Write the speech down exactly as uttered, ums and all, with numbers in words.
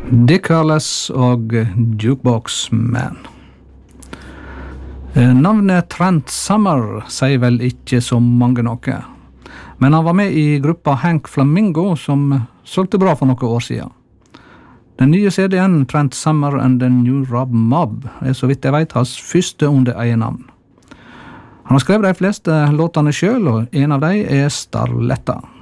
Dick Carles og Jukebox Man. Navnet Trent Summer sier vel ikke så mange noe, men han var med i gruppa Hank Flamingo som solgte bra for noen år siden. Den nye C D-en Trent Summer and the New Rob Mob er så vidt jeg vet hans første under egen navn. Han har skrevet de fleste låtene selv, og en av dem er Starletta.